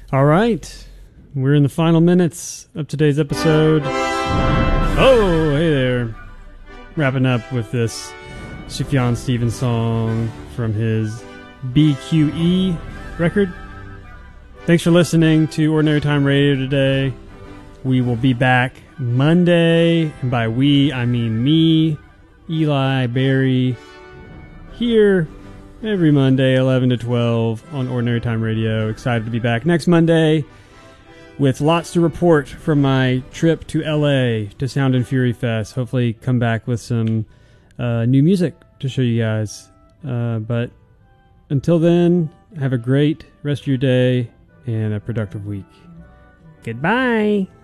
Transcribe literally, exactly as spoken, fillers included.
All right. We're in the final minutes of today's episode. Oh, hey there. Wrapping up with this Sufjan Stevens song from his B Q E record. Thanks for listening to Ordinary Time Radio today. We will be back Monday, and by we, I mean me, Eli, Barry, here every Monday, eleven to twelve on Ordinary Time Radio. Excited to be back next Monday with lots to report from my trip to L A to Sound and Fury Fest. Hopefully come back with some uh, new music to show you guys. Uh, but until then, have a great rest of your day and a productive week. Goodbye.